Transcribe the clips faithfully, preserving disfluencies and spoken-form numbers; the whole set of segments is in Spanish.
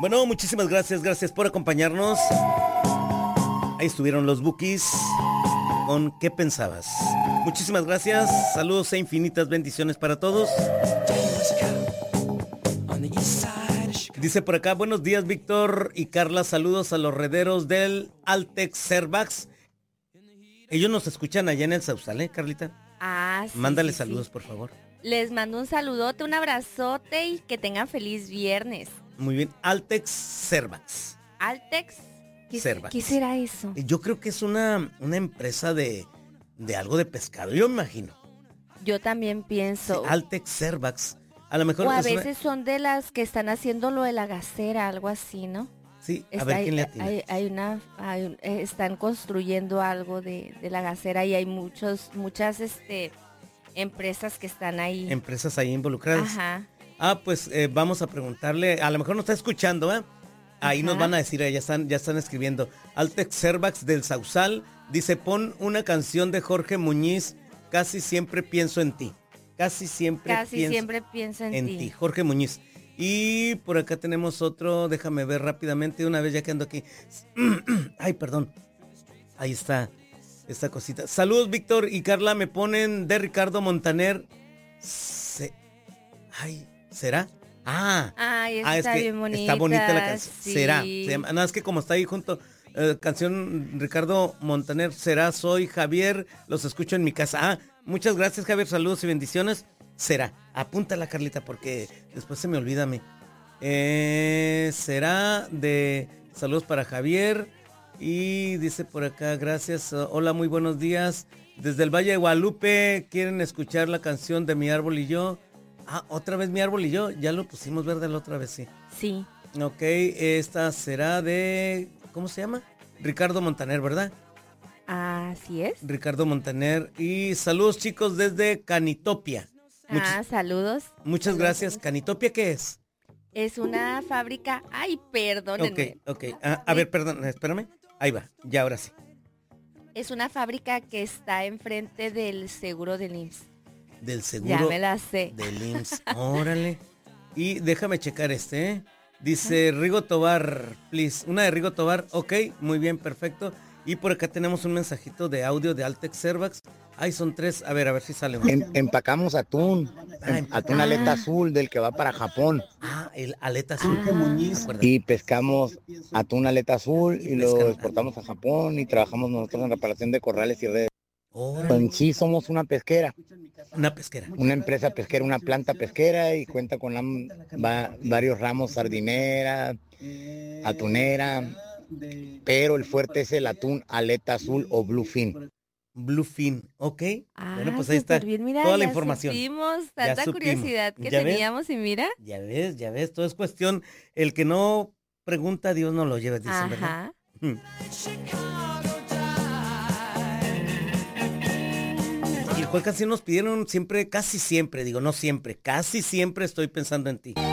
Bueno, muchísimas gracias, gracias por acompañarnos. Ahí estuvieron los Bukis con ¿Qué pensabas? Muchísimas gracias, saludos e infinitas bendiciones para todos. Dice por acá, buenos días Víctor y Carla, saludos a los rederos del Altex Servax. Ellos nos escuchan allá en el Sausal, ¿eh, Carlita? Ah, sí. Mándale sí, saludos, sí. por favor. Les mando un saludote, un abrazote y que tengan feliz viernes. Muy bien, Altex Servax. Altex ¿Qué, Servax. ¿Qué será eso? Yo creo que es una, una empresa de, de algo de pescado, yo me imagino. Yo también pienso. Sí, Altex Servax. A lo mejor o a es veces una... son de las que están haciendo lo de la gasera, algo así, ¿no? Sí, a Está, ver hay, quién le atina. hay, hay una, hay un- eh, están construyendo algo de, de la gasera y hay muchos, muchas este, empresas que están ahí. Empresas ahí involucradas. Ajá. Ah, pues eh, vamos a preguntarle, a lo mejor nos está escuchando, ¿eh? Ahí Ajá. nos van a decir, ya están, ya están escribiendo. Altex Servax del Sausal dice, pon una canción de Jorge Muñiz, Casi siempre pienso en ti. Casi siempre Casi pienso siempre pienso en, en ti. ti. Jorge Muñiz. Y por acá tenemos otro, déjame ver rápidamente, una vez ya que ando aquí. Ay, perdón. Ahí está, esta cosita. Saludos, Víctor y Carla, me ponen de Ricardo Montaner. Se... Ay, ¿será? Ah, Ay, esa ah, es está que bien bonita. está bonita la canción. Sí. Será. Se llama- no, es que como está ahí junto, eh, canción Ricardo Montaner, será, soy Javier, los escucho en mi casa. Ah, muchas gracias, Javier, saludos y bendiciones. Será. Apúntala, Carlita, porque después se me olvida a mí. Eh, será de saludos para Javier. Y dice por acá, gracias. uh, Hola, muy buenos días. Desde el Valle de Guadalupe, ¿quieren escuchar la canción de Mi Árbol y Yo? Ah, otra vez Mi Árbol y Yo. Ya lo pusimos, ¿verdad? La otra vez, sí. Sí. Ok, esta será de... ¿Cómo se llama? Ricardo Montaner, ¿verdad? Así es. Ricardo Montaner. Y saludos, chicos, desde Canitopia. Much- Ah, saludos. muchas Saludos, gracias. saludos. ¿Canitopia qué es? Es una fábrica. Ay, perdónenme. Ok, ok. Ah, a ver, perdón, espérame. Ahí va, ya ahora sí. Es una fábrica que está enfrente del seguro del I M S S. Del Ya seguro me la sé. del I M S S. Órale. Y déjame checar este, ¿eh? Dice Rigo Tobar, please. Una de Rigo Tobar, ok, muy bien, perfecto. Y por acá tenemos un mensajito de audio de Altex Servax. Ay, son tres. A ver, a ver si sale uno. Em- empacamos atún, Ah, em- atún aleta ah. azul del que va para Japón. Ah, el aleta azul. Ah. Acuérdate. Y pescamos atún aleta azul y lo Pescan- exportamos a Japón y trabajamos nosotros en reparación de corrales y redes. Órale, En sí somos una pesquera, una pesquera. una empresa pesquera, una planta pesquera y cuenta con la- va- varios ramos, sardinera, atunera, pero el fuerte es el atún aleta azul o bluefin. Bluefin, ok. Ah, Bueno, pues ahí está súper bien. Mira, toda la ya información. supimos, Ya tanta supimos. curiosidad que ¿Ya ves? teníamos y mira. Ya ves, ya ves, todo es cuestión. El que no pregunta, Dios no lo lleva, dicen, ¿verdad? Ajá. Hmm. ¿Y cuál canción nos pidieron? Siempre, casi siempre, digo, no siempre, casi siempre estoy pensando en ti.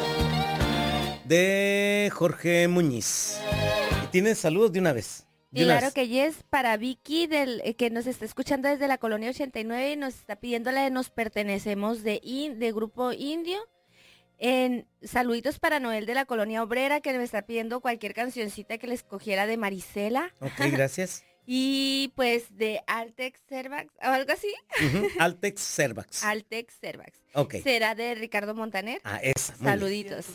De Jorge Muñiz. ¿Y tienes saludos de una vez? De una Claro vez. que yes, para Vicky, del, eh, que nos está escuchando desde la colonia ochenta y nueve y nos está pidiendo la de Nos Pertenecemos de, in, de Grupo Indio. En saluditos para Noel de la colonia obrera, que me está pidiendo cualquier cancioncita que le escogiera de Marisela. Ok, gracias. Y pues de Altex Servax, o algo así. Ujú, Altex Servax. Altex Servax. Ok. Será de Ricardo Montaner. Ah, esa. muy bien. Saluditos.